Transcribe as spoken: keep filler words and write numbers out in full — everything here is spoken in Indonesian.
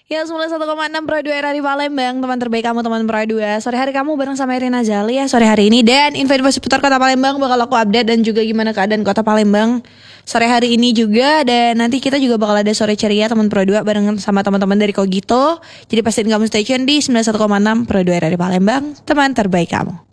Ya sembilan puluh satu koma enam Pro dua era di Palembang. Teman terbaik kamu, teman Pro dua. Sore hari kamu bareng sama Irina Zali ya sore hari ini. Dan info-info seputar kota Palembang bakal aku update. Dan juga gimana keadaan kota Palembang sore hari ini juga. Dan nanti kita juga bakal ada sore ceria teman Pro dua barengan sama teman-teman dari Kogito. Jadi pastiin kamu stay tune di sembilan puluh satu koma enam Pro dua era di Palembang. Teman terbaik kamu.